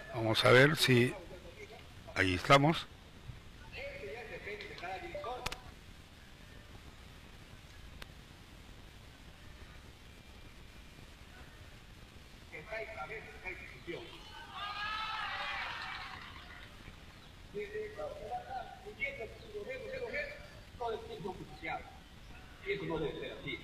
Vamos a ver si ahí estamos. Eso no debe ser así.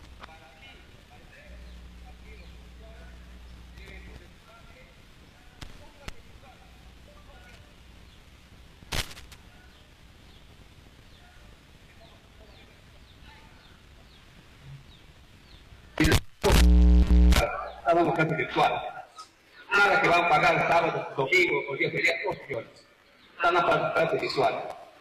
Damos clases virtuales. Nada que van a pagar sábado, domingo o día feriado, no señores. Están las clases virtuales.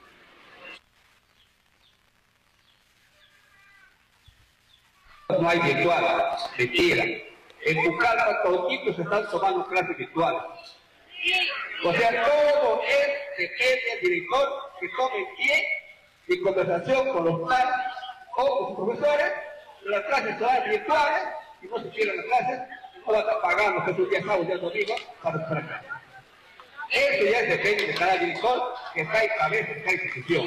No hay virtual, mentira. En Pucallpa toditos están tomando clases virtuales. O sea, todo depende del director que tome en pie y conversación con los padres o con sus profesores. Las clases son virtuales y no se quieren las clases, no van a estar pagando que es un día sábado, un día domingo para estar acá. Eso ya depende de cada director que está en cabeza de cada institución.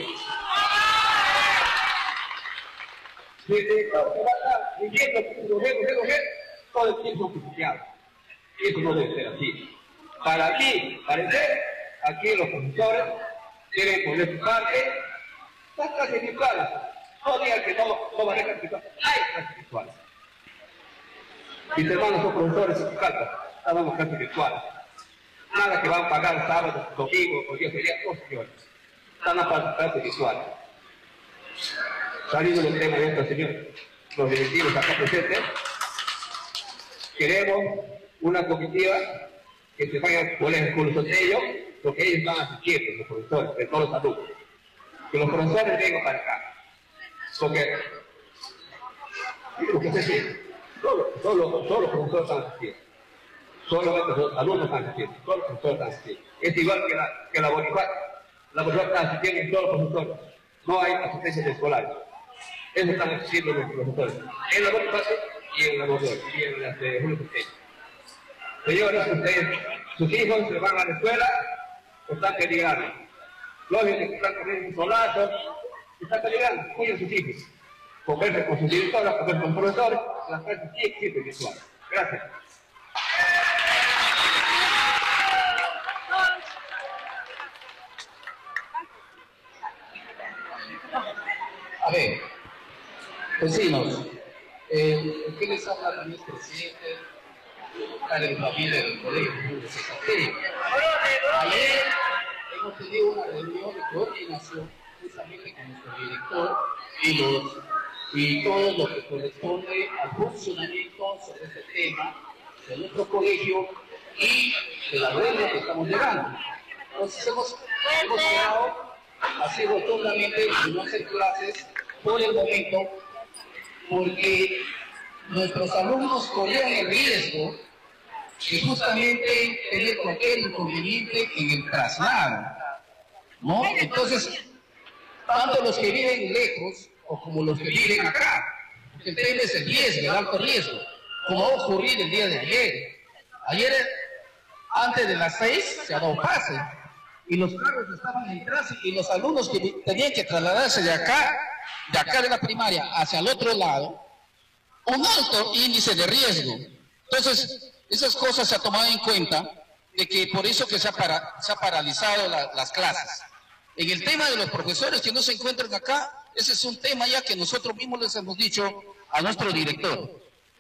Si el director se va a estar diciendo todo el tiempo oficial. Eso no debe ser así. Para mí, parecer, aquí los profesores deben poner su parte. Las clases virtuales. No digan que no van a clases virtuales. Hay clases virtuales. Mis hermanos son profesores en Pucallpa. Damos clases virtuales. Nada que van a pagar sábado, domingo o día feriado, no señores. Están las clases virtuales. Saliendo del tema de esto, señor, los directivos acá presentes, queremos una comitiva que se vaya por el curso de ellos, porque ellos van asistiendo, los profesores, de todos los alumnos. Que los profesores vengan para acá. Porque se siente, solo los profesores están asistiendo. Solamente los alumnos están asistiendo, todos los profesores están asistiendo. Es igual que la Bonifacio. La Bonifacio está asistiendo en todos los profesores. No hay asistencia de escolares. Eso están haciendo los profesores. En la Bonifacio y en la Bonifacio y en las de Julio Pequeño. Señores, ustedes, sus hijos se van a la escuela, están peligrando. Lógico que están comiendo un solazo, están peligrando, cuiden sus hijos. Conversen con sus directoras, conversen con los profesores, las clases sí existen virtuales. Gracias. A ver, vecinos, ¿qué les habla también el presidente de la familia del Colegio de Secretaría? Ayer hemos tenido una reunión de coordinación justamente con nuestro director y todo lo que corresponde al funcionamiento sobre este tema de nuestro colegio y de la regla que estamos llevando. Entonces hemos quedado así rotundamente de no hacer clases por el momento, porque nuestros alumnos corrían el riesgo de justamente tener cualquier inconveniente en el traslado, ¿no? Entonces, tanto los que viven lejos o como los que viven acá, porque el tema es el riesgo, el alto riesgo, como ha ocurrido el día de ayer. Ayer, antes de las 6, se ha dado pase, y los carros estaban en tránsito, y los alumnos que tenían que trasladarse de acá de la primaria hacia el otro lado, un alto índice de riesgo. Entonces, esas cosas se ha tomado en cuenta, de que por eso que se ha paralizado las clases. En el tema de los profesores que no se encuentran acá, ese es un tema ya que nosotros mismos les hemos dicho a nuestro director.